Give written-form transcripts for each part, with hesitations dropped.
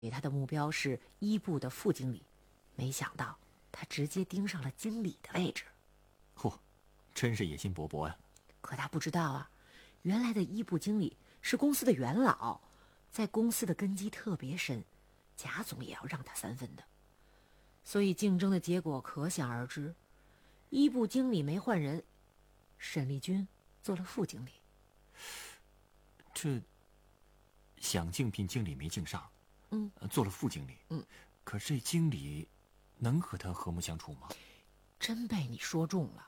他的目标是一部的副经理，没想到他直接盯上了经理的位置。 嚯，真是野心勃勃呀！ 可他不知道啊，原来的一部经理是公司的元老，在公司的根基特别深，贾总也要让他3分的。所以竞争的结果可想而知，一部经理没换人，沈丽君做了副经理。 这想竞聘经理没竞上，做了副经理，可这经理能和他和睦相处吗？ 真被你说中了。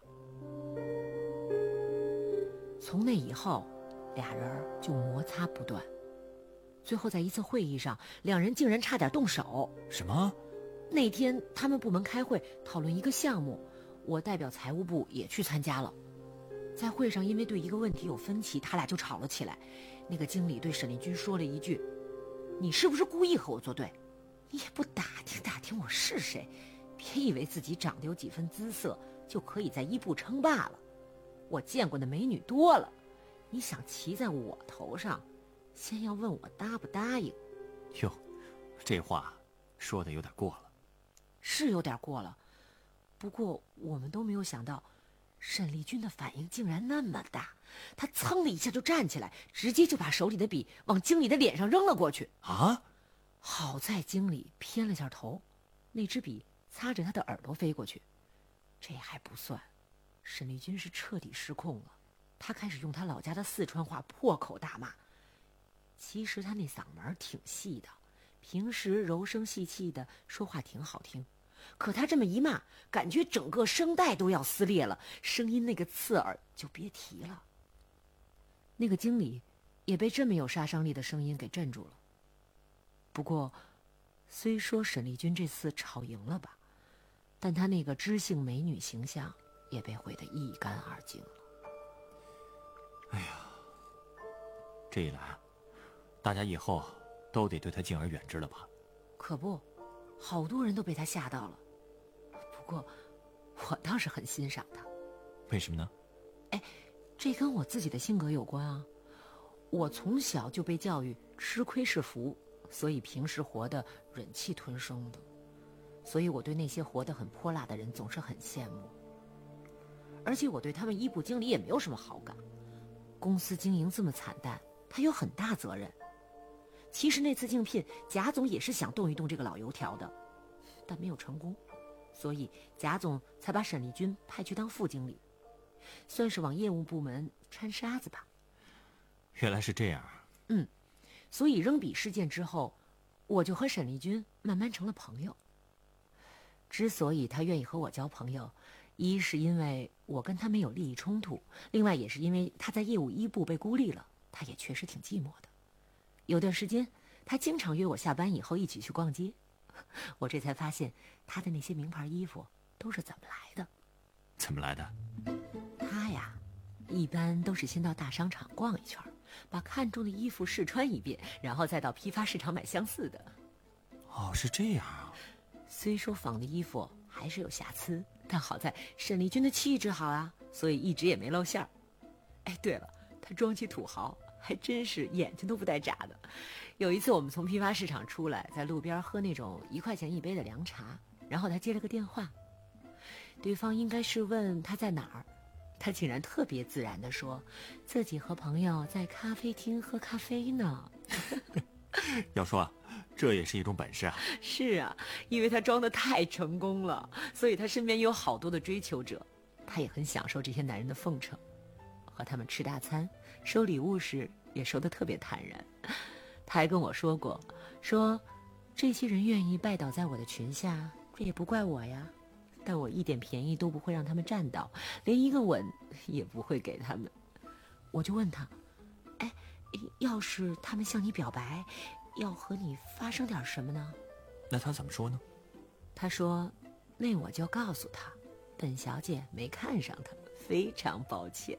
从那以后，俩人就摩擦不断，最后在一次会议上，两人竟然差点动手。 什么？ 那天他们部门开会讨论一个项目，我代表财务部也去参加了。在会上因为对一个问题有分歧，他俩就吵了起来。那个经理对沈丽君说了一句：你是不是故意和我作对？你也不打听打听我是谁，别以为自己长得有几分姿色就可以在一部称霸了。我见过的美女多了，你想骑在我头上，先要问我答不答应。 哟，这话说的有点过了。 是有点过了，不过我们都没有想到沈丽君的反应竟然那么大，她噌的一下就站起来，直接就把手里的笔往经理的脸上扔了过去。 啊！ 好在经理偏了下头，那支笔擦着他的耳朵飞过去。这还不算，沈丽君是彻底失控了，她开始用她老家的四川话破口大骂。其实她那嗓门挺细的，平时柔声细气的，说话挺好听，可她这么一骂，感觉整个声带都要撕裂了，声音那个刺耳就别提了。那个经理也被这么有杀伤力的声音给镇住了。不过虽说沈丽君这次吵赢了吧，但她那个知性美女形象也被毁得一干二净了。 哎呀，这一来大家以后都得对她敬而远之了吧？ 可不，好多人都被她吓到了。不过我倒是很欣赏她。 为什么呢？ 这跟我自己的性格有关啊。我从小就被教育吃亏是福，所以平时活得忍气吞声的，所以我对那些活得很泼辣的人总是很羡慕。而且我对他们一部经理也没有什么好感，公司经营这么惨淡，他有很大责任。其实那次竞聘，贾总也是想动一动这个老油条的，但没有成功，所以贾总才把沈丽君派去当副经理，算是往业务部门掺沙子吧。 原来是这样。 所以扔笔事件之后，我就和沈丽君慢慢成了朋友。之所以她愿意和我交朋友，一是因为我跟她没有利益冲突，另外也是因为她在业务一部被孤立了，她也确实挺寂寞的。有段时间她经常约我下班以后一起去逛街，我这才发现她的那些名牌衣服都是怎么来的。 怎么来的？ 她呀，一般都是先到大商场逛一圈，把看中的衣服试穿一遍，然后再到批发市场买相似的。 哦，是这样啊。 虽说仿的衣服还是有瑕疵，但好在沈丽君的气质好啊，所以一直也没露馅儿。对了，她装起土豪还真是眼睛都不带眨的。有一次我们从批发市场出来，在路边喝那种1块钱一杯的凉茶，然后她接了个电话，对方应该是问她在哪儿，她竟然特别自然地说自己和朋友在咖啡厅喝咖啡呢。 要说这也是一种本事啊。 是啊，因为他装得太成功了，所以他身边有好多的追求者，他也很享受这些男人的奉承。和他们吃大餐收礼物时也收得特别坦然。他还跟我说过，说这些人愿意拜倒在我的裙下，这也不怪我呀，但我一点便宜都不会让他们占到，连一个吻也不会给他们。我就问他，要是他们向你表白，要和你发生点什么呢？ 那他怎么说呢？ 他说，那我就告诉他，本小姐没看上他，非常抱歉。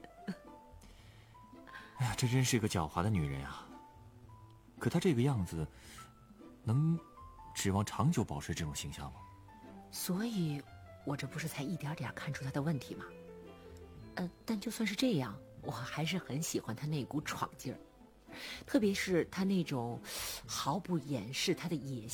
哎呀，这真是个狡猾的女人啊。可她这个样子能指望长久保持这种形象吗？ 所以我这不是才一点点看出她的问题吗？但就算是这样，我还是很喜欢她那股闯劲儿。 特别是他那种毫不掩饰他的野